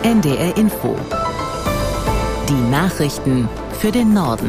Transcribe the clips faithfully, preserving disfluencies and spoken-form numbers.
N D R Info. Die Nachrichten für den Norden.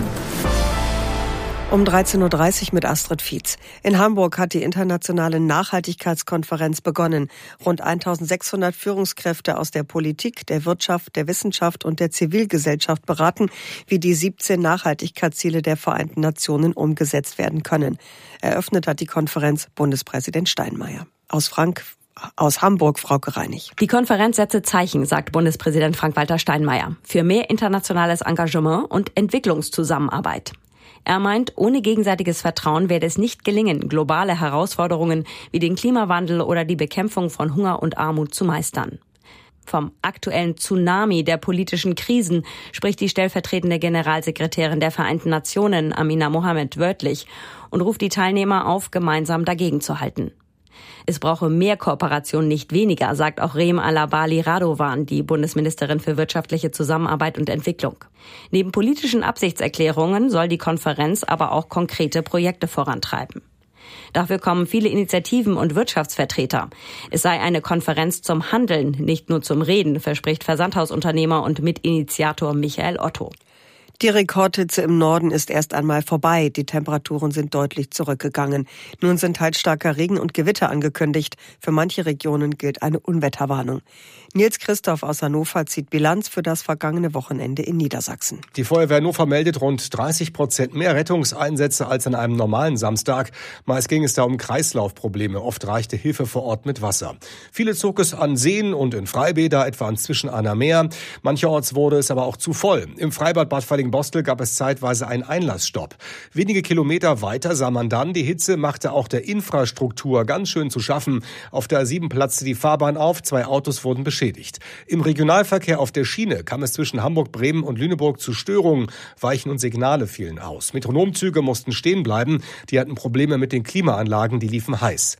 Um dreizehn Uhr dreißig mit Astrid Fietz. In Hamburg hat die internationale Nachhaltigkeitskonferenz begonnen. Rund eintausendsechshundert Führungskräfte aus der Politik, der Wirtschaft, der Wissenschaft und der Zivilgesellschaft beraten, wie die siebzehn Nachhaltigkeitsziele der Vereinten Nationen umgesetzt werden können. Eröffnet hat die Konferenz Bundespräsident Steinmeier. Aus Frank Aus Hamburg, Frauke Reinig. Die Konferenz setze Zeichen, sagt Bundespräsident Frank-Walter Steinmeier, für mehr internationales Engagement und Entwicklungszusammenarbeit. Er meint, ohne gegenseitiges Vertrauen werde es nicht gelingen, globale Herausforderungen wie den Klimawandel oder die Bekämpfung von Hunger und Armut zu meistern. Vom aktuellen Tsunami der politischen Krisen spricht die stellvertretende Generalsekretärin der Vereinten Nationen, Amina Mohammed, wörtlich und ruft die Teilnehmer auf, gemeinsam dagegen zu halten. Es brauche mehr Kooperation, nicht weniger, sagt auch Reem Alabali Radovan, die Bundesministerin für wirtschaftliche Zusammenarbeit und Entwicklung. Neben politischen Absichtserklärungen soll die Konferenz aber auch konkrete Projekte vorantreiben. Dafür kommen viele Initiativen und Wirtschaftsvertreter. Es sei eine Konferenz zum Handeln, nicht nur zum Reden, verspricht Versandhausunternehmer und Mitinitiator Michael Otto. Die Rekordhitze im Norden ist erst einmal vorbei. Die Temperaturen sind deutlich zurückgegangen. Nun sind teilstarker Regen und Gewitter angekündigt. Für manche Regionen gilt eine Unwetterwarnung. Nils Christoph aus Hannover zieht Bilanz für das vergangene Wochenende in Niedersachsen. Die Feuerwehr Hannover meldet rund dreißig Prozent mehr Rettungseinsätze als an einem normalen Samstag. Meist ging es da um Kreislaufprobleme. Oft reichte Hilfe vor Ort mit Wasser. Viele zog es an Seen und in Freibäder, etwa an Zwischenahner Meer. Mancherorts wurde es aber auch zu voll. Im Freibad Bad Falling-Bostel gab es zeitweise einen Einlassstopp. Wenige Kilometer weiter sah man dann, die Hitze machte auch der Infrastruktur ganz schön zu schaffen. Auf der A sieben platzte die Fahrbahn auf, zwei Autos wurden beschädigt. Im Regionalverkehr auf der Schiene kam es zwischen Hamburg, Bremen und Lüneburg zu Störungen. Weichen und Signale fielen aus. Metronomzüge mussten stehen bleiben. Die hatten Probleme mit den Klimaanlagen, die liefen heiß.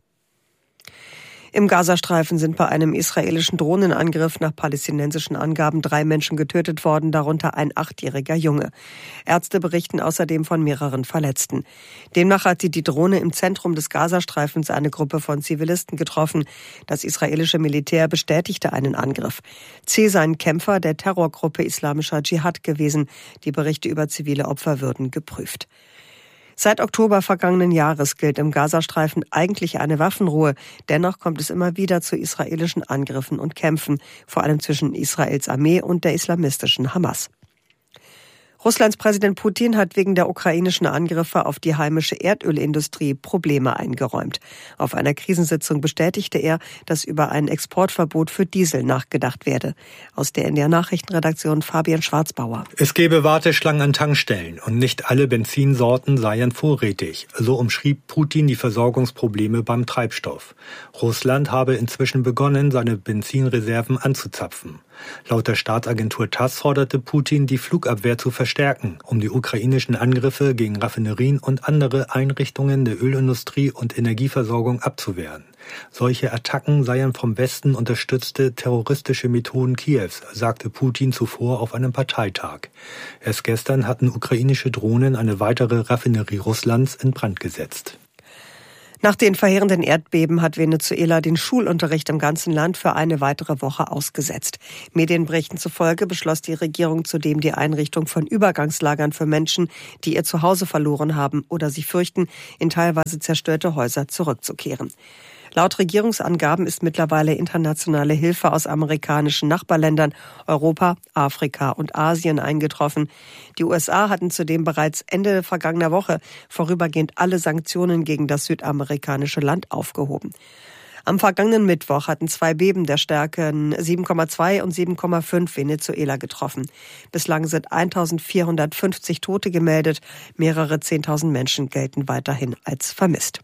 Im Gazastreifen sind bei einem israelischen Drohnenangriff nach palästinensischen Angaben drei Menschen getötet worden, darunter ein achtjähriger Junge. Ärzte berichten außerdem von mehreren Verletzten. Demnach hat die Drohne im Zentrum des Gazastreifens eine Gruppe von Zivilisten getroffen. Das israelische Militär bestätigte einen Angriff. Ziel seien Kämpfer der Terrorgruppe Islamischer Dschihad gewesen. Die Berichte über zivile Opfer würden geprüft. Seit Oktober vergangenen Jahres gilt im Gazastreifen eigentlich eine Waffenruhe. Dennoch kommt es immer wieder zu israelischen Angriffen und Kämpfen, vor allem zwischen Israels Armee und der islamistischen Hamas. Russlands Präsident Putin hat wegen der ukrainischen Angriffe auf die heimische Erdölindustrie Probleme eingeräumt. Auf einer Krisensitzung bestätigte er, dass über ein Exportverbot für Diesel nachgedacht werde. Aus der N D R-Nachrichtenredaktion Fabian Schwarzbauer. Es gäbe Warteschlangen an Tankstellen und nicht alle Benzinsorten seien vorrätig. So umschrieb Putin die Versorgungsprobleme beim Treibstoff. Russland habe inzwischen begonnen, seine Benzinreserven anzuzapfen. Laut der Staatsagentur TASS forderte Putin, die Flugabwehr zu verstärken, um die ukrainischen Angriffe gegen Raffinerien und andere Einrichtungen der Ölindustrie und Energieversorgung abzuwehren. Solche Attacken seien vom Westen unterstützte terroristische Methoden Kiews, sagte Putin zuvor auf einem Parteitag. Erst gestern hatten ukrainische Drohnen eine weitere Raffinerie Russlands in Brand gesetzt. Nach den verheerenden Erdbeben hat Venezuela den Schulunterricht im ganzen Land für eine weitere Woche ausgesetzt. Medienberichten zufolge beschloss die Regierung zudem die Einrichtung von Übergangslagern für Menschen, die ihr Zuhause verloren haben oder sich fürchten, in teilweise zerstörte Häuser zurückzukehren. Laut Regierungsangaben ist mittlerweile internationale Hilfe aus amerikanischen Nachbarländern, Europa, Afrika und Asien eingetroffen. Die U S A hatten zudem bereits Ende vergangener Woche vorübergehend alle Sanktionen gegen das südamerikanische Land aufgehoben. Am vergangenen Mittwoch hatten zwei Beben der Stärken sieben Komma zwei und sieben Komma fünf Venezuela getroffen. Bislang sind eintausendvierhundertfünfzig Tote gemeldet. Mehrere zehntausend Menschen gelten weiterhin als vermisst.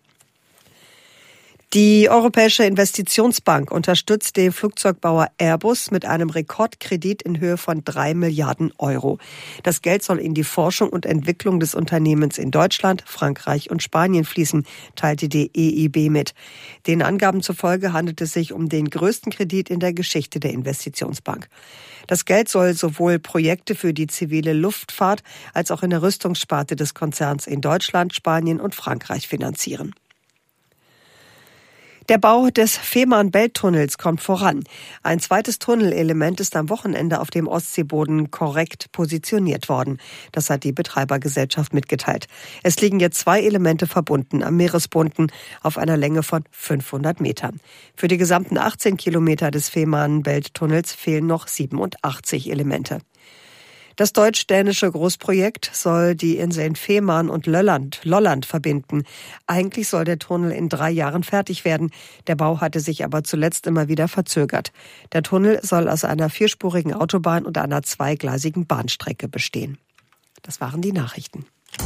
Die Europäische Investitionsbank unterstützt den Flugzeugbauer Airbus mit einem Rekordkredit in Höhe von drei Milliarden Euro. Das Geld soll in die Forschung und Entwicklung des Unternehmens in Deutschland, Frankreich und Spanien fließen, teilte die E I B mit. Den Angaben zufolge handelt es sich um den größten Kredit in der Geschichte der Investitionsbank. Das Geld soll sowohl Projekte für die zivile Luftfahrt als auch in der Rüstungssparte des Konzerns in Deutschland, Spanien und Frankreich finanzieren. Der Bau des Fehmarn-Belt-Tunnels kommt voran. Ein zweites Tunnelelement ist am Wochenende auf dem Ostseeboden korrekt positioniert worden. Das hat die Betreibergesellschaft mitgeteilt. Es liegen jetzt zwei Elemente verbunden am Meeresboden auf einer Länge von fünfhundert Metern. Für die gesamten achtzehn Kilometer des Fehmarn-Belt-Tunnels fehlen noch siebenundachtzig Elemente. Das deutsch-dänische Großprojekt soll die Inseln Fehmarn und Lolland, Lolland verbinden. Eigentlich soll der Tunnel in drei Jahren fertig werden. Der Bau hatte sich aber zuletzt immer wieder verzögert. Der Tunnel soll aus einer vierspurigen Autobahn und einer zweigleisigen Bahnstrecke bestehen. Das waren die Nachrichten.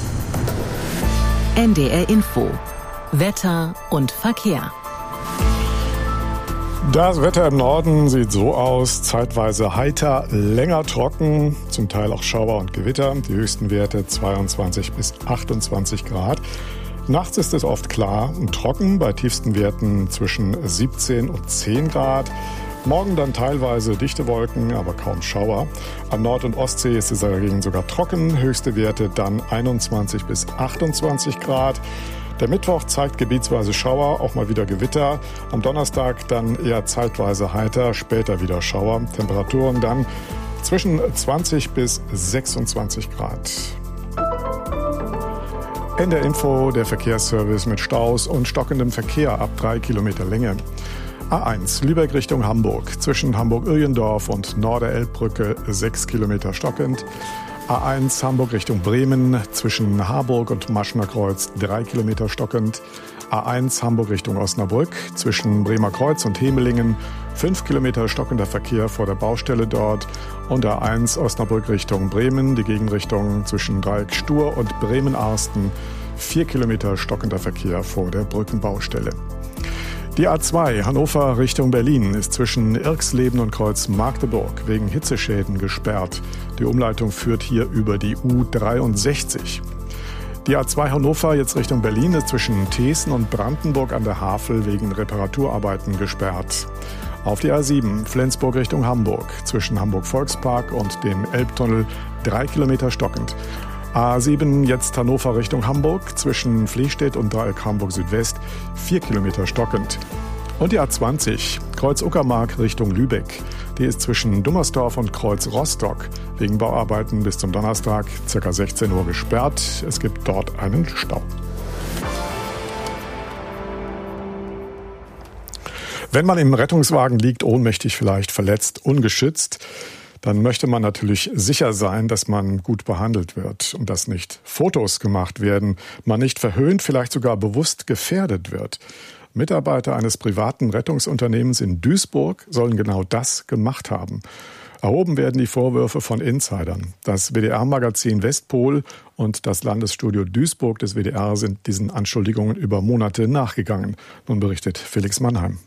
N D R Info. Wetter und Verkehr. Das Wetter im Norden sieht so aus, zeitweise heiter, länger trocken, zum Teil auch Schauer und Gewitter. Die höchsten Werte zweiundzwanzig bis achtundzwanzig Grad. Nachts ist es oft klar und trocken, bei tiefsten Werten zwischen siebzehn und zehn Grad. Morgen dann teilweise dichte Wolken, aber kaum Schauer. An Nord- und Ostsee ist es dagegen sogar trocken, höchste Werte dann einundzwanzig bis achtundzwanzig Grad. Der Mittwoch zeigt gebietsweise Schauer, auch mal wieder Gewitter. Am Donnerstag dann eher zeitweise heiter, später wieder Schauer. Temperaturen dann zwischen zwanzig bis sechsundzwanzig Grad. In der Info der Verkehrsservice mit Staus und stockendem Verkehr ab drei Kilometer Länge. A eins Lübeck Richtung Hamburg, zwischen Hamburg-Öhlendorf und Norderelbbrücke sechs Kilometer stockend. A eins Hamburg Richtung Bremen, zwischen Harburg und Maschner Kreuz drei Kilometer stockend. A eins Hamburg Richtung Osnabrück, zwischen Bremer Kreuz und Hemelingen fünf Kilometer stockender Verkehr vor der Baustelle dort. Und A eins Osnabrück Richtung Bremen, die Gegenrichtung zwischen Dreieck Stur und Bremen-Arsten vier Kilometer stockender Verkehr vor der Brückenbaustelle. Die A zwei Hannover Richtung Berlin ist zwischen Irxleben und Kreuz Magdeburg wegen Hitzeschäden gesperrt. Die Umleitung führt hier über die U dreiundsechzig. Die A zwei Hannover jetzt Richtung Berlin ist zwischen Thesen und Brandenburg an der Havel wegen Reparaturarbeiten gesperrt. Auf die A sieben Flensburg Richtung Hamburg zwischen Hamburg-Volkspark und dem Elbtunnel drei Kilometer stockend. A sieben jetzt Hannover Richtung Hamburg, zwischen Flehstedt und Dreieck Hamburg Südwest, vier Kilometer stockend. Und die A zwanzig, Kreuz Uckermark Richtung Lübeck. Die ist zwischen Dummersdorf und Kreuz Rostock wegen Bauarbeiten bis zum Donnerstag, ca. sechzehn Uhr gesperrt. Es gibt dort einen Stau. Wenn man im Rettungswagen liegt, ohnmächtig vielleicht, verletzt, ungeschützt, dann möchte man natürlich sicher sein, dass man gut behandelt wird und dass nicht Fotos gemacht werden, man nicht verhöhnt, vielleicht sogar bewusst gefährdet wird. Mitarbeiter eines privaten Rettungsunternehmens in Duisburg sollen genau das gemacht haben. Erhoben werden die Vorwürfe von Insidern. Das W D R-Magazin Westpol und das Landesstudio Duisburg des W D R sind diesen Anschuldigungen über Monate nachgegangen. Nun berichtet Felix Mannheim.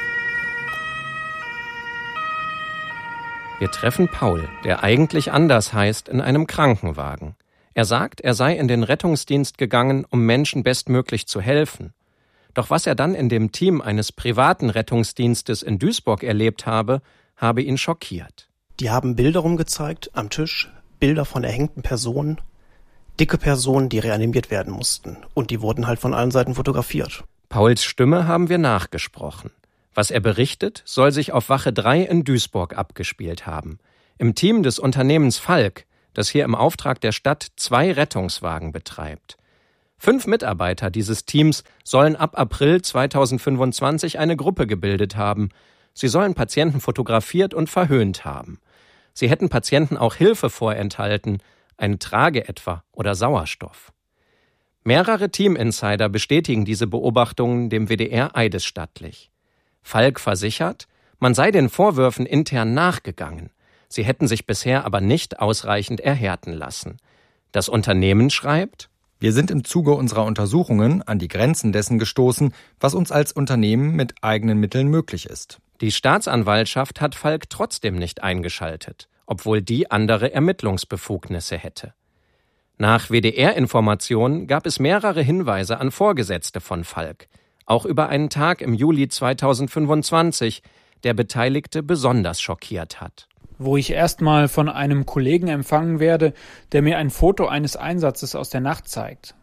Wir treffen Paul, der eigentlich anders heißt, in einem Krankenwagen. Er sagt, er sei in den Rettungsdienst gegangen, um Menschen bestmöglich zu helfen. Doch was er dann in dem Team eines privaten Rettungsdienstes in Duisburg erlebt habe, habe ihn schockiert. Die haben Bilder rumgezeigt am Tisch, Bilder von erhängten Personen, dicke Personen, die reanimiert werden mussten. Und die wurden halt von allen Seiten fotografiert. Pauls Stimme haben wir nachgesprochen. Was er berichtet, soll sich auf Wache drei in Duisburg abgespielt haben. Im Team des Unternehmens Falk, das hier im Auftrag der Stadt zwei Rettungswagen betreibt. Fünf Mitarbeiter dieses Teams sollen ab April zweitausendfünfundzwanzig eine Gruppe gebildet haben. Sie sollen Patienten fotografiert und verhöhnt haben. Sie hätten Patienten auch Hilfe vorenthalten, eine Trage etwa oder Sauerstoff. Mehrere Teaminsider bestätigen diese Beobachtungen dem W D R eidesstattlich. Falk versichert, man sei den Vorwürfen intern nachgegangen. Sie hätten sich bisher aber nicht ausreichend erhärten lassen. Das Unternehmen schreibt: Wir sind im Zuge unserer Untersuchungen an die Grenzen dessen gestoßen, was uns als Unternehmen mit eigenen Mitteln möglich ist. Die Staatsanwaltschaft hat Falk trotzdem nicht eingeschaltet, obwohl die andere Ermittlungsbefugnisse hätte. Nach W D R-Informationen gab es mehrere Hinweise an Vorgesetzte von Falk, auch über einen Tag im Juli zweitausendfünfundzwanzig, der Beteiligte besonders schockiert hat. Wo ich erstmal von einem Kollegen empfangen werde, der mir ein Foto eines Einsatzes aus der Nacht zeigt,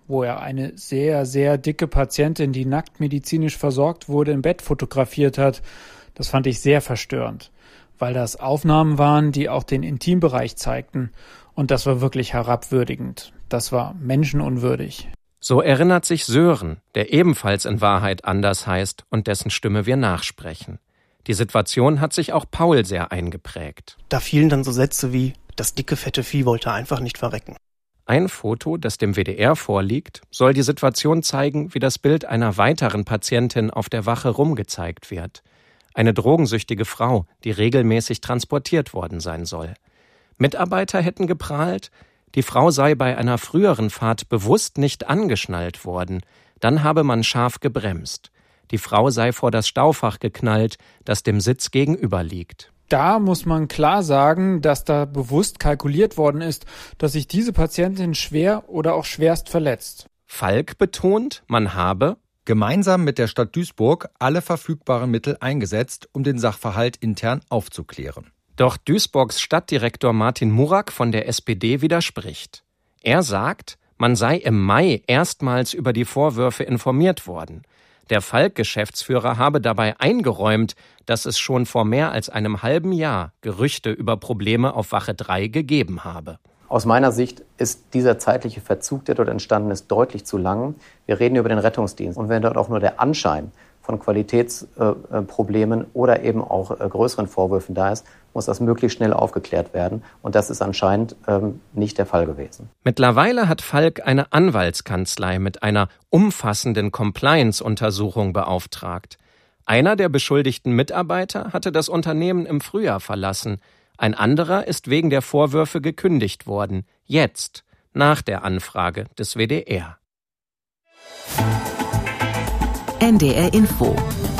wo er eine sehr, sehr dicke Patientin, die nackt medizinisch versorgt wurde, im Bett fotografiert hat. Das fand ich sehr verstörend, weil das Aufnahmen waren, die auch den Intimbereich zeigten. Und das war wirklich herabwürdigend. Das war menschenunwürdig. So erinnert sich Sören, der ebenfalls in Wahrheit anders heißt und dessen Stimme wir nachsprechen. Die Situation hat sich auch Paul sehr eingeprägt. Da fielen dann so Sätze wie, das dicke, fette Vieh wollte einfach nicht verrecken. Ein Foto, das dem W D R vorliegt, soll die Situation zeigen, wie das Bild einer weiteren Patientin auf der Wache rumgezeigt wird. Eine drogensüchtige Frau, die regelmäßig transportiert worden sein soll. Mitarbeiter hätten geprahlt, die Frau sei bei einer früheren Fahrt bewusst nicht angeschnallt worden. Dann habe man scharf gebremst. Die Frau sei vor das Staufach geknallt, das dem Sitz gegenüber liegt. Da muss man klar sagen, dass da bewusst kalkuliert worden ist, dass sich diese Patientin schwer oder auch schwerst verletzt. Falk betont, man habe gemeinsam mit der Stadt Duisburg alle verfügbaren Mittel eingesetzt, um den Sachverhalt intern aufzuklären. Doch Duisburgs Stadtdirektor Martin Murak von der S P D widerspricht. Er sagt, man sei im Mai erstmals über die Vorwürfe informiert worden. Der Falk-Geschäftsführer habe dabei eingeräumt, dass es schon vor mehr als einem halben Jahr Gerüchte über Probleme auf Wache drei gegeben habe. Aus meiner Sicht ist dieser zeitliche Verzug, der dort entstanden ist, deutlich zu lang. Wir reden über den Rettungsdienst. Und wenn dort auch nur der Anschein von Qualitätsproblemen oder eben auch größeren Vorwürfen da ist, muss das möglichst schnell aufgeklärt werden. Und das ist anscheinend ähm, nicht der Fall gewesen. Mittlerweile hat Falk eine Anwaltskanzlei mit einer umfassenden Compliance-Untersuchung beauftragt. Einer der beschuldigten Mitarbeiter hatte das Unternehmen im Frühjahr verlassen. Ein anderer ist wegen der Vorwürfe gekündigt worden. Jetzt, nach der Anfrage des W D R. N D R Info.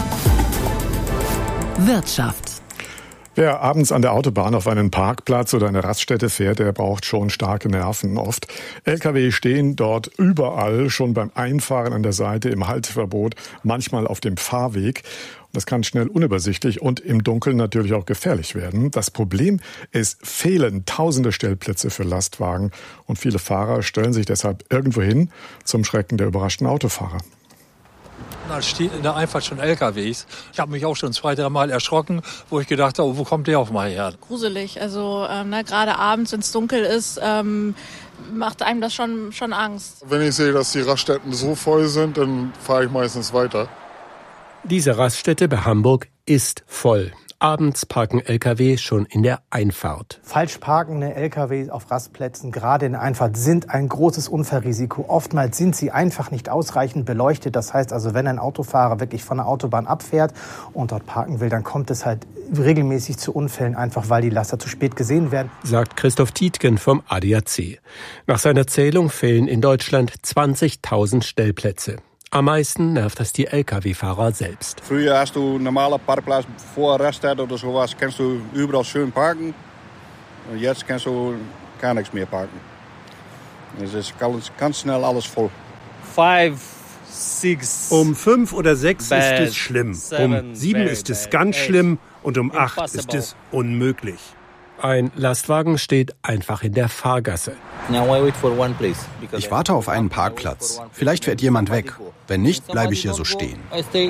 Wirtschaft. Wer abends an der Autobahn auf einen Parkplatz oder eine Raststätte fährt, der braucht schon starke Nerven oft. L K W stehen dort überall, schon beim Einfahren an der Seite, im Halteverbot, manchmal auf dem Fahrweg. Das kann schnell unübersichtlich und im Dunkeln natürlich auch gefährlich werden. Das Problem ist, fehlen tausende Stellplätze für Lastwagen und viele Fahrer stellen sich deshalb irgendwo hin, zum Schrecken der überraschten Autofahrer. Da steht in der Einfahrt schon L K Ws. Ich habe mich auch schon zwei, drei Mal erschrocken, wo ich gedacht habe, oh, wo kommt der auf mal her? Gruselig. Also ähm, ne, gerade abends, wenn es dunkel ist, ähm, macht einem das schon, schon Angst. Wenn ich sehe, dass die Raststätten so voll sind, dann fahre ich meistens weiter. Diese Raststätte bei Hamburg ist voll. Abends parken L K W schon in der Einfahrt. Falsch parkende L K W auf Rastplätzen, gerade in der Einfahrt, sind ein großes Unfallrisiko. Oftmals sind sie einfach nicht ausreichend beleuchtet. Das heißt also, wenn ein Autofahrer wirklich von der Autobahn abfährt und dort parken will, dann kommt es halt regelmäßig zu Unfällen, einfach weil die Laster zu spät gesehen werden. Sagt Christoph Tietgen vom A D A C. Nach seiner Zählung fehlen in Deutschland zwanzigtausend Stellplätze. Am meisten nervt das die L K W-Fahrer selbst. Früher hast du normale Parkplatz vor Raststätte oder sowas, kannst du überall schön parken. Und jetzt kannst du gar nichts mehr parken. Es ist ganz, ganz schnell alles voll. Five, six, um fünf oder sechs bad, ist es schlimm, um sieben bad, ist es bad, ganz eight, schlimm und um acht impossible. ist es unmöglich. Ein Lastwagen steht einfach in der Fahrgasse. Ich warte auf einen Parkplatz. Vielleicht fährt jemand weg. Wenn nicht, bleibe ich hier so stehen.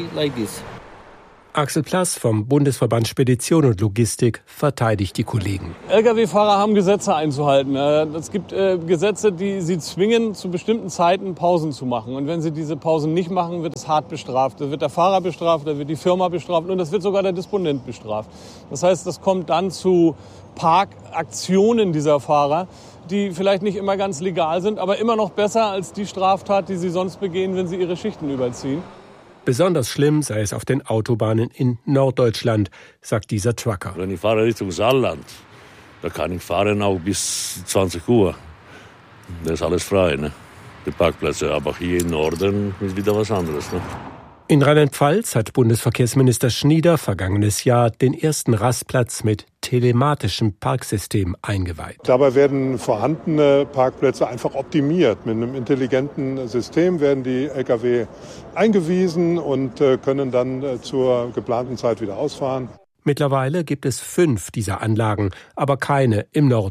Axel Plass vom Bundesverband Spedition und Logistik verteidigt die Kollegen. L K W-Fahrer haben Gesetze einzuhalten. Es gibt Gesetze, die sie zwingen, zu bestimmten Zeiten Pausen zu machen. Und wenn sie diese Pausen nicht machen, wird es hart bestraft. Da wird der Fahrer bestraft, da wird die Firma bestraft und das wird sogar der Disponent bestraft. Das heißt, das kommt dann zu Parkaktionen dieser Fahrer, die vielleicht nicht immer ganz legal sind, aber immer noch besser als die Straftat, die sie sonst begehen, wenn sie ihre Schichten überziehen. Besonders schlimm sei es auf den Autobahnen in Norddeutschland, sagt dieser Trucker. Wenn ich fahre Richtung Saarland, da kann ich fahren auch bis zwanzig Uhr. Da ist alles frei, ne? Die Parkplätze. Aber hier im Norden ist wieder was anderes, ne? In Rheinland-Pfalz hat Bundesverkehrsminister Schnieder vergangenes Jahr den ersten Rastplatz mit telematischem Parksystem eingeweiht. Dabei werden vorhandene Parkplätze einfach optimiert. Mit einem intelligenten System werden die L K W eingewiesen und können dann zur geplanten Zeit wieder ausfahren. Mittlerweile gibt es fünf dieser Anlagen, aber keine im Norden.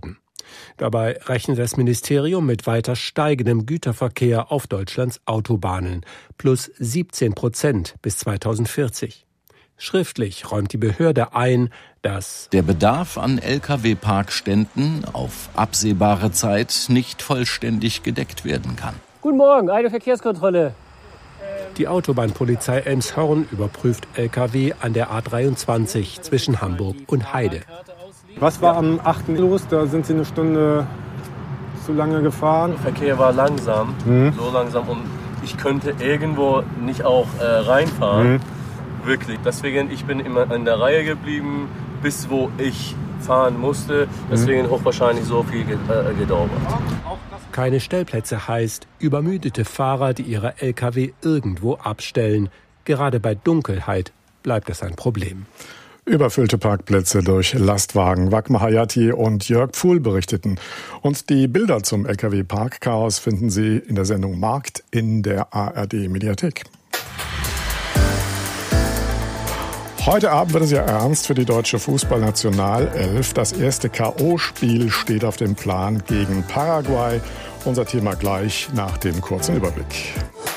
Dabei rechnet das Ministerium mit weiter steigendem Güterverkehr auf Deutschlands Autobahnen, plus siebzehn Prozent bis zweitausendvierzig. Schriftlich räumt die Behörde ein, dass der Bedarf an L K W-Parkständen auf absehbare Zeit nicht vollständig gedeckt werden kann. Guten Morgen, eine Verkehrskontrolle. Die Autobahnpolizei Elmshorn überprüft L K W an der A dreiundzwanzig zwischen Hamburg und Heide. Was war am achten los? Da sind Sie eine Stunde zu lange gefahren. Der Verkehr war langsam, mhm. so langsam und ich könnte irgendwo nicht auch äh, reinfahren. Mhm. Wirklich. Deswegen, ich bin immer in der Reihe geblieben, bis wo ich fahren musste. Deswegen mhm. hochwahrscheinlich so viel äh, gedauert. Keine Stellplätze heißt übermüdete Fahrer, die ihre L K W irgendwo abstellen. Gerade bei Dunkelheit bleibt es ein Problem. Überfüllte Parkplätze durch Lastwagen. Wagmar Hayati und Jörg Pfuhl berichteten. Und die Bilder zum L K W-Parkchaos finden Sie in der Sendung Markt in der A R D-Mediathek. Heute Abend wird es ja ernst für die deutsche Fußballnationalelf. Das erste K O-Spiel steht auf dem Plan gegen Paraguay. Unser Thema gleich nach dem kurzen Überblick.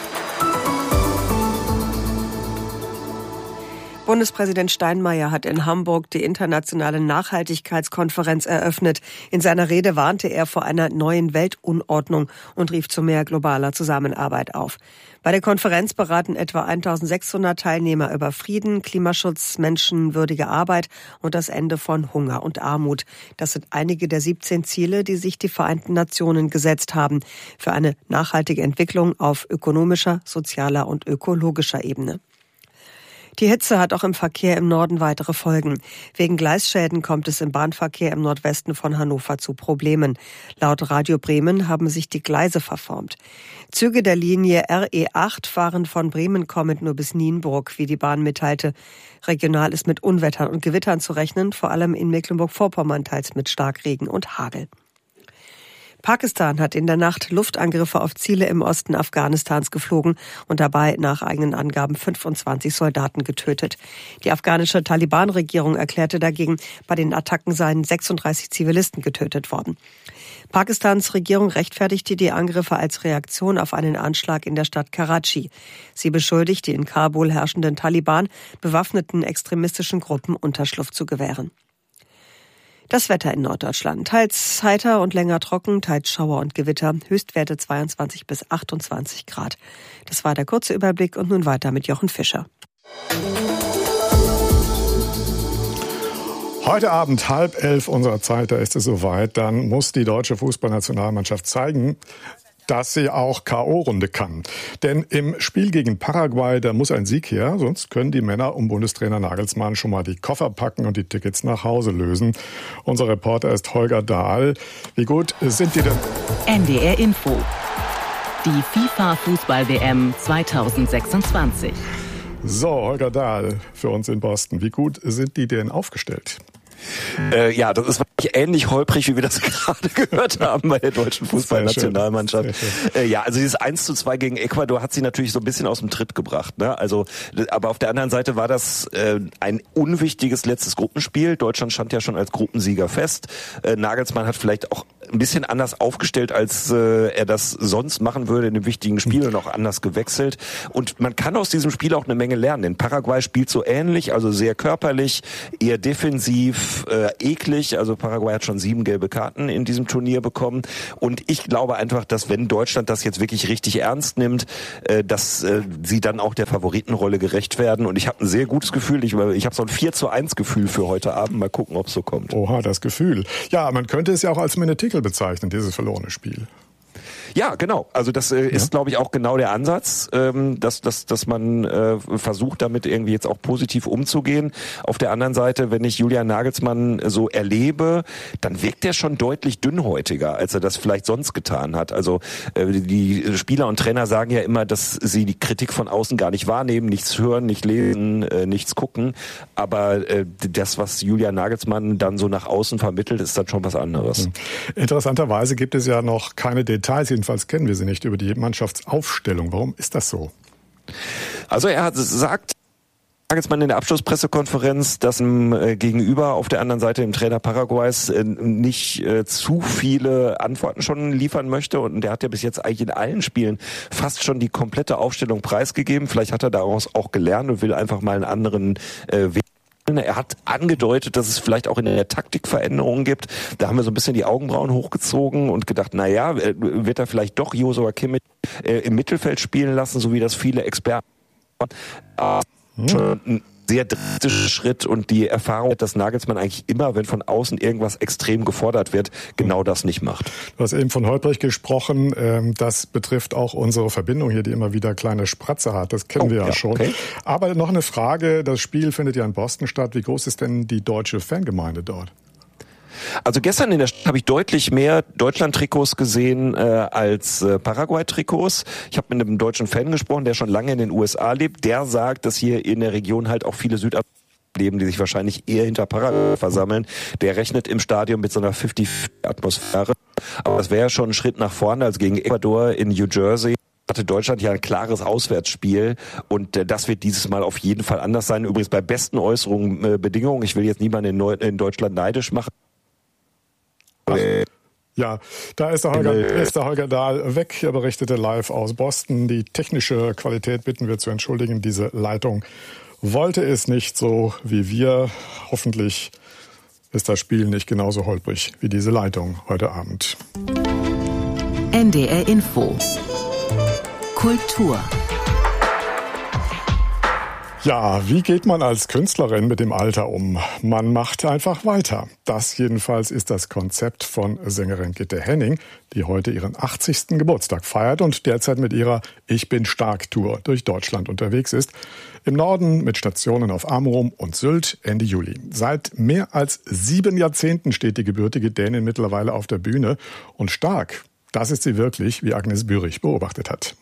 Bundespräsident Steinmeier hat in Hamburg die internationale Nachhaltigkeitskonferenz eröffnet. In seiner Rede warnte er vor einer neuen Weltunordnung und rief zu mehr globaler Zusammenarbeit auf. Bei der Konferenz beraten etwa eintausendsechshundert Teilnehmer über Frieden, Klimaschutz, menschenwürdige Arbeit und das Ende von Hunger und Armut. Das sind einige der siebzehn Ziele, die sich die Vereinten Nationen gesetzt haben für eine nachhaltige Entwicklung auf ökonomischer, sozialer und ökologischer Ebene. Die Hitze hat auch im Verkehr im Norden weitere Folgen. Wegen Gleisschäden kommt es im Bahnverkehr im Nordwesten von Hannover zu Problemen. Laut Radio Bremen haben sich die Gleise verformt. Züge der Linie R E acht fahren von Bremen kommend nur bis Nienburg, wie die Bahn mitteilte. Regional ist mit Unwettern und Gewittern zu rechnen, vor allem in Mecklenburg-Vorpommern teils mit Starkregen und Hagel. Pakistan hat in der Nacht Luftangriffe auf Ziele im Osten Afghanistans geflogen und dabei nach eigenen Angaben fünfundzwanzig Soldaten getötet. Die afghanische Taliban-Regierung erklärte dagegen, bei den Attacken seien sechsunddreißig Zivilisten getötet worden. Pakistans Regierung rechtfertigte die Angriffe als Reaktion auf einen Anschlag in der Stadt Karachi. Sie beschuldigt die in Kabul herrschenden Taliban, bewaffneten extremistischen Gruppen Unterschlupf zu gewähren. Das Wetter in Norddeutschland. Teils heiter und länger trocken, teils Schauer und Gewitter. Höchstwerte zweiundzwanzig bis achtundzwanzig Grad. Das war der kurze Überblick und nun weiter mit Jochen Fischer. Heute Abend halb elf unserer Zeit, da ist es soweit. Dann muss die deutsche Fußballnationalmannschaft zeigen, dass sie auch K O-Runde kann. Denn im Spiel gegen Paraguay, da muss ein Sieg her, sonst können die Männer um Bundestrainer Nagelsmann schon mal die Koffer packen und die Tickets nach Hause lösen. Unser Reporter ist Holger Dahl. Wie gut sind die denn? N D R Info. Die FIFA-Fußball-W M zweitausendsechsundzwanzig. So, Holger Dahl für uns in Boston. Wie gut sind die denn aufgestellt? Äh, ja, das ist wirklich ähnlich holprig, wie wir das gerade gehört haben bei der deutschen Fußballnationalmannschaft. Äh, ja, also dieses eins zu zwei gegen Ecuador hat sie natürlich so ein bisschen aus dem Tritt gebracht. Ne? Also, aber auf der anderen Seite war das äh, ein unwichtiges letztes Gruppenspiel. Deutschland stand ja schon als Gruppensieger fest. Äh, Nagelsmann hat vielleicht auch ein bisschen anders aufgestellt, als äh, er das sonst machen würde in dem wichtigen Spiel und auch anders gewechselt. Und man kann aus diesem Spiel auch eine Menge lernen. Denn Paraguay spielt so ähnlich, also sehr körperlich, eher defensiv, Äh, eklig, also Paraguay hat schon sieben gelbe Karten in diesem Turnier bekommen und ich glaube einfach, dass wenn Deutschland das jetzt wirklich richtig ernst nimmt, äh, dass äh, sie dann auch der Favoritenrolle gerecht werden und ich habe ein sehr gutes Gefühl, ich, ich habe so ein vier zu eins Gefühl für heute Abend, mal gucken, ob es so kommt. Oha, das Gefühl. Ja, man könnte es ja auch als Menetekel bezeichnen, dieses verlorene Spiel. Ja, genau. Also das äh, ist, ja. glaube ich, auch genau der Ansatz, ähm, dass, dass, dass man äh, versucht, damit irgendwie jetzt auch positiv umzugehen. Auf der anderen Seite, wenn ich Julian Nagelsmann so erlebe, dann wirkt er schon deutlich dünnhäutiger, als er das vielleicht sonst getan hat. Also äh, die Spieler und Trainer sagen ja immer, dass sie die Kritik von außen gar nicht wahrnehmen, nichts hören, nicht lesen, äh, nichts gucken. Aber äh, das, was Julian Nagelsmann dann so nach außen vermittelt, ist dann schon was anderes. Interessanterweise gibt es ja noch keine Details, jedenfalls kennen wir sie nicht, über die Mannschaftsaufstellung. Warum ist das so? Also er hat gesagt, Nagelsmann in der Abschlusspressekonferenz, dass ihm äh, gegenüber auf der anderen Seite im Trainer Paraguays äh, nicht äh, zu viele Antworten schon liefern möchte. Und der hat ja bis jetzt eigentlich in allen Spielen fast schon die komplette Aufstellung preisgegeben. Vielleicht hat er daraus auch gelernt und will einfach mal einen anderen äh, Weg. Er hat angedeutet, dass es vielleicht auch in der Taktik Veränderungen gibt. Da haben wir so ein bisschen die Augenbrauen hochgezogen und gedacht, na ja, wird er vielleicht doch Joshua Kimmich äh, im Mittelfeld spielen lassen, so wie das viele Experten äh, schon ein sehr drastischer Schritt und die Erfahrung, dass Nagelsmann eigentlich immer, wenn von außen irgendwas extrem gefordert wird, genau das nicht macht. Du hast eben von Holprig gesprochen. Das betrifft auch unsere Verbindung hier, die immer wieder kleine Spratze hat. Das kennen oh, wir ja, ja schon. Okay. Aber noch eine Frage. Das Spiel findet ja in Boston statt. Wie groß ist denn die deutsche Fangemeinde dort? Also gestern in der Stadt habe ich deutlich mehr Deutschland-Trikots gesehen äh, als äh, Paraguay-Trikots. Ich habe mit einem deutschen Fan gesprochen, der schon lange in den U S A lebt. Der sagt, dass hier in der Region halt auch viele Südafrikaner leben, die sich wahrscheinlich eher hinter Paraguay versammeln. Der rechnet im Stadion mit so einer fünfzig-Atmosphäre. Aber das wäre ja schon ein Schritt nach vorne, als gegen Ecuador in New Jersey. Hatte Deutschland ja ein klares Auswärtsspiel und äh, das wird dieses Mal auf jeden Fall anders sein. Übrigens bei besten Äußerungen, äh, Bedingungen. Ich will jetzt niemanden in, Neu- in Deutschland neidisch machen. Ja, da ist der, Holger, ist der Holger Dahl weg. Er berichtete live aus Boston. Die technische Qualität bitten wir zu entschuldigen. Diese Leitung wollte es nicht so wie wir. Hoffentlich ist das Spiel nicht genauso holprig wie diese Leitung heute Abend. N D R Info. Kultur. Ja, wie geht man als Künstlerin mit dem Alter um? Man macht einfach weiter. Das jedenfalls ist das Konzept von Sängerin Gitte Henning, die heute ihren achtzigsten Geburtstag feiert und derzeit mit ihrer Ich bin stark Tour durch Deutschland unterwegs ist. Im Norden mit Stationen auf Amrum und Sylt Ende Juli. Seit mehr als sieben Jahrzehnten steht die gebürtige Dänin mittlerweile auf der Bühne und stark. Das ist sie wirklich, wie Agnes Bürich beobachtet hat.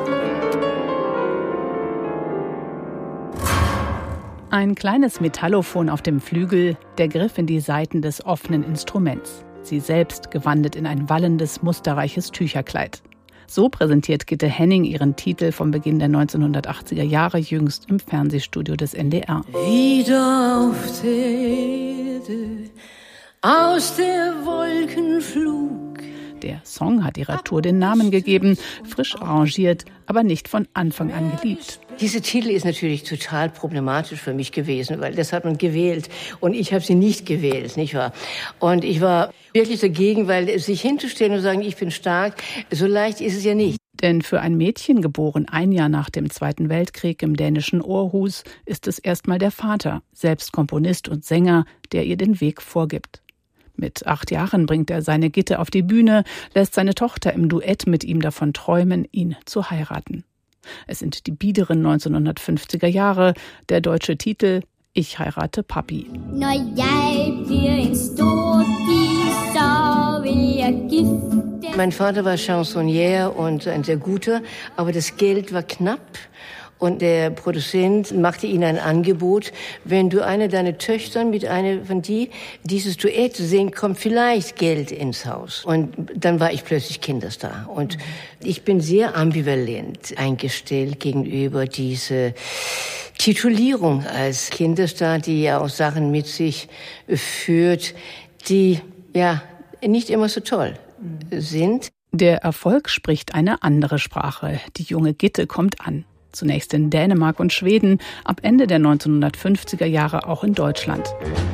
Ein kleines Metallophon auf dem Flügel, der Griff in die Saiten des offenen Instruments. Sie selbst gewandelt in ein wallendes, musterreiches Tücherkleid. So präsentiert Gitte Henning ihren Titel vom Beginn der neunzehnhundertachtziger Jahre jüngst im Fernsehstudio des N D R. Wieder auf der Erde, aus der Wolkenflug. Der Song hat ihrer Tour den Namen gegeben, frisch arrangiert, aber nicht von Anfang an geliebt. Diese Titel ist natürlich total problematisch für mich gewesen, weil das hat man gewählt und ich habe sie nicht gewählt, nicht wahr? Und ich war wirklich dagegen, weil sich hinzustellen und sagen, ich bin stark, so leicht ist es ja nicht. Denn für ein Mädchen, geboren ein Jahr nach dem Zweiten Weltkrieg im dänischen Aarhus, ist es erstmal der Vater, selbst Komponist und Sänger, der ihr den Weg vorgibt. Mit acht Jahren bringt er seine Gitte auf die Bühne, lässt seine Tochter im Duett mit ihm davon träumen, ihn zu heiraten. Es sind die biederen neunzehnhundertfünfziger Jahre, der deutsche Titel Ich heirate Papi. Når jeg bliver en stor pige, så vil jeg gifte. Mein Vater war Chansonnier und ein sehr guter, aber das Geld war knapp. Und der Produzent machte ihnen ein Angebot, wenn du eine deiner Töchter mit einer von die dieses Duett singen, kommt vielleicht Geld ins Haus. Und dann war ich plötzlich Kinderstar. Und ich bin sehr ambivalent eingestellt gegenüber diese Titulierung als Kinderstar, die ja auch Sachen mit sich führt, die ja nicht immer so toll sind. Der Erfolg spricht eine andere Sprache. Die junge Gitte kommt an. Zunächst in Dänemark und Schweden, ab Ende der neunzehnhundertfünfziger Jahre auch in Deutschland.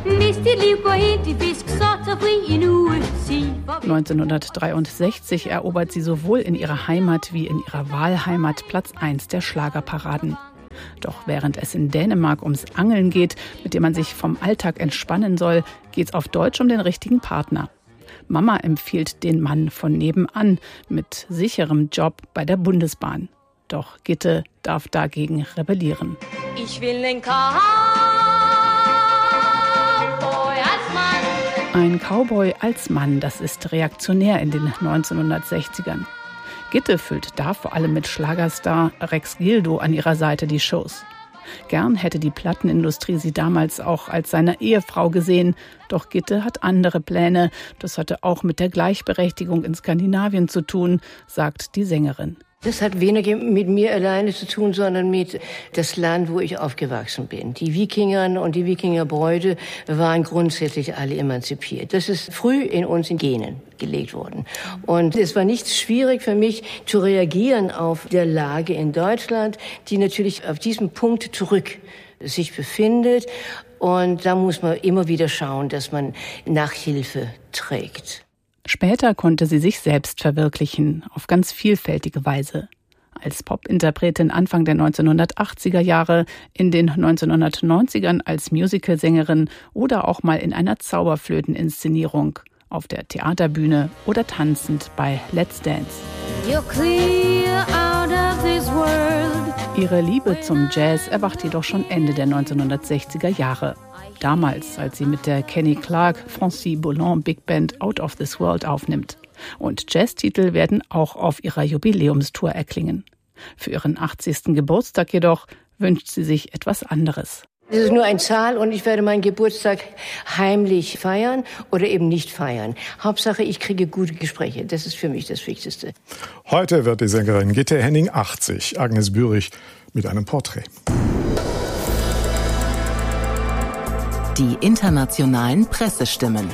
neunzehnhundertdreiundsechzig erobert sie sowohl in ihrer Heimat wie in ihrer Wahlheimat Platz eins der Schlagerparaden. Doch während es in Dänemark ums Angeln geht, mit dem man sich vom Alltag entspannen soll, geht's auf Deutsch um den richtigen Partner. Mama empfiehlt den Mann von nebenan mit sicherem Job bei der Bundesbahn. Doch Gitte darf dagegen rebellieren. Ich will den Cowboy als Mann. Ein Cowboy als Mann, das ist reaktionär in den neunzehnhundertsechzigern. Gitte füllt da vor allem mit Schlagerstar Rex Gildo an ihrer Seite die Shows. Gern hätte die Plattenindustrie sie damals auch als seine Ehefrau gesehen. Doch Gitte hat andere Pläne. Das hatte auch mit der Gleichberechtigung in Skandinavien zu tun, sagt die Sängerin. Das hat weniger mit mir alleine zu tun, sondern mit das Land, wo ich aufgewachsen bin. Die Wikinger und die Wikingerbräute waren grundsätzlich alle emanzipiert. Das ist früh in uns in Genen gelegt worden. Und es war nicht schwierig für mich zu reagieren auf der Lage in Deutschland, die natürlich auf diesem Punkt zurück sich befindet. Und da muss man immer wieder schauen, dass man Nachhilfe trägt. Später konnte sie sich selbst verwirklichen, auf ganz vielfältige Weise. Als Popinterpretin Anfang der neunzehnhundertachtziger Jahre, in den neunzehnhundertneunzigern als Musicalsängerin oder auch mal in einer Zauberflöteninszenierung, auf der Theaterbühne oder tanzend bei Let's Dance. You're clear out of this world. Ihre Liebe zum Jazz erwacht jedoch schon Ende der neunzehnhundertsechziger Jahre. Damals, als sie mit der Kenny Clark Francis Boulan Big Band Out of This World aufnimmt. Und Jazztitel werden auch auf ihrer Jubiläumstour erklingen. Für ihren achtzigsten Geburtstag jedoch wünscht sie sich etwas anderes. Es ist nur eine Zahl und ich werde meinen Geburtstag heimlich feiern oder eben nicht feiern. Hauptsache, ich kriege gute Gespräche. Das ist für mich das Wichtigste. Heute wird die Sängerin Gitte Henning achtzig. Agnes Bürich mit einem Porträt. Die internationalen Pressestimmen.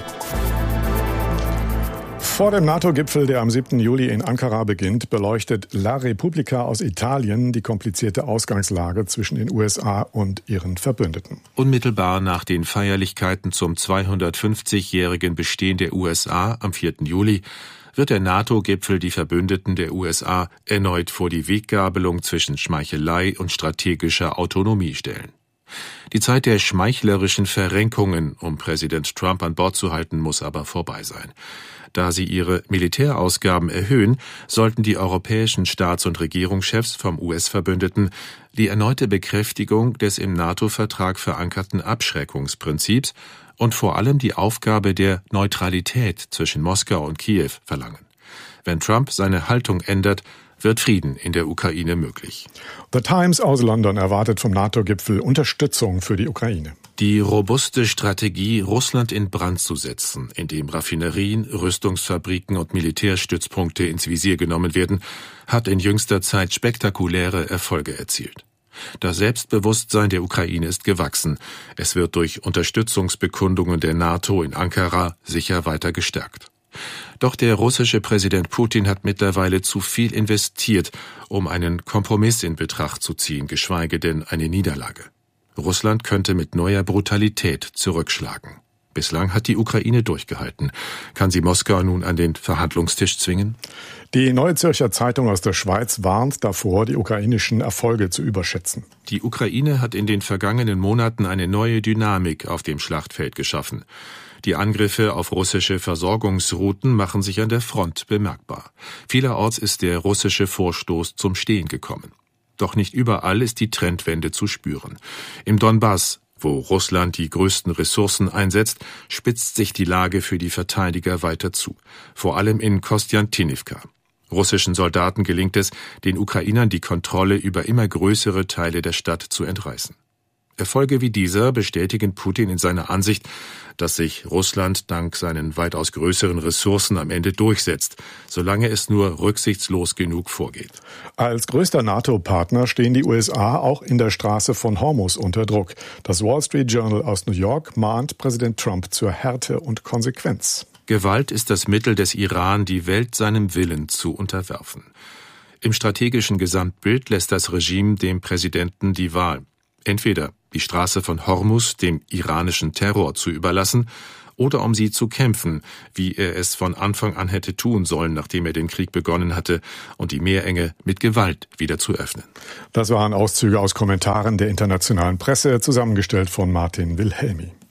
Vor dem NATO-Gipfel, der am siebten Juli in Ankara beginnt, beleuchtet La Repubblica aus Italien die komplizierte Ausgangslage zwischen den U S A und ihren Verbündeten. Unmittelbar nach den Feierlichkeiten zum zweihundertfünfzigjährigen Bestehen der U S A am vierten Juli wird der NATO-Gipfel die Verbündeten der U S A erneut vor die Weggabelung zwischen Schmeichelei und strategischer Autonomie stellen. Die Zeit der schmeichlerischen Verrenkungen, um Präsident Trump an Bord zu halten, muss aber vorbei sein. Da sie ihre Militärausgaben erhöhen, sollten die europäischen Staats- und Regierungschefs vom U S-Verbündeten die erneute Bekräftigung des im NATO-Vertrag verankerten Abschreckungsprinzips und vor allem die Aufgabe der Neutralität zwischen Moskau und Kiew verlangen. Wenn Trump seine Haltung ändert, wird Frieden in der Ukraine möglich. The Times aus London erwartet vom NATO-Gipfel Unterstützung für die Ukraine. Die robuste Strategie, Russland in Brand zu setzen, indem Raffinerien, Rüstungsfabriken und Militärstützpunkte ins Visier genommen werden, hat in jüngster Zeit spektakuläre Erfolge erzielt. Das Selbstbewusstsein der Ukraine ist gewachsen. Es wird durch Unterstützungsbekundungen der NATO in Ankara sicher weiter gestärkt. Doch der russische Präsident Putin hat mittlerweile zu viel investiert, um einen Kompromiss in Betracht zu ziehen, geschweige denn eine Niederlage. Russland könnte mit neuer Brutalität zurückschlagen. Bislang hat die Ukraine durchgehalten. Kann sie Moskau nun an den Verhandlungstisch zwingen? Die Neue Zürcher Zeitung aus der Schweiz warnt davor, die ukrainischen Erfolge zu überschätzen. Die Ukraine hat in den vergangenen Monaten eine neue Dynamik auf dem Schlachtfeld geschaffen. Die Angriffe auf russische Versorgungsrouten machen sich an der Front bemerkbar. Vielerorts ist der russische Vorstoß zum Stehen gekommen. Doch nicht überall ist die Trendwende zu spüren. Im Donbass, wo Russland die größten Ressourcen einsetzt, spitzt sich die Lage für die Verteidiger weiter zu. Vor allem in Kostjantinivka. Russischen Soldaten gelingt es, den Ukrainern die Kontrolle über immer größere Teile der Stadt zu entreißen. Erfolge wie dieser bestätigen Putin in seiner Ansicht, dass sich Russland dank seinen weitaus größeren Ressourcen am Ende durchsetzt, solange es nur rücksichtslos genug vorgeht. Als größter NATO-Partner stehen die U S A auch in der Straße von Hormuz unter Druck. Das Wall Street Journal aus New York mahnt Präsident Trump zur Härte und Konsequenz. Gewalt ist das Mittel des Iran, die Welt seinem Willen zu unterwerfen. Im strategischen Gesamtbild lässt das Regime dem Präsidenten die Wahl. Entweder die Straße von Hormuz dem iranischen Terror zu überlassen oder um sie zu kämpfen, wie er es von Anfang an hätte tun sollen, nachdem er den Krieg begonnen hatte, und die Meerenge mit Gewalt wieder zu öffnen. Das waren Auszüge aus Kommentaren der internationalen Presse, zusammengestellt von Martin Wilhelmi.